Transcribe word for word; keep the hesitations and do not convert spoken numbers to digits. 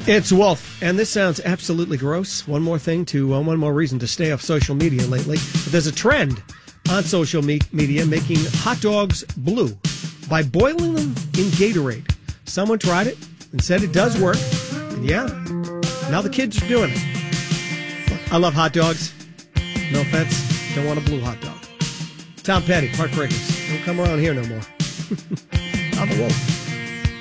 It's Wolf, and this sounds absolutely gross. One more thing to, uh, one more reason to stay off social media lately. But there's a trend on social me- media making hot dogs blue by boiling them in Gatorade. Someone tried it and said it does work. And yeah, now the kids are doing it. I love hot dogs. No offense, don't want a blue hot dog. Tom Petty, Park Breakers. Don't come around here no more. I'm the Wolf.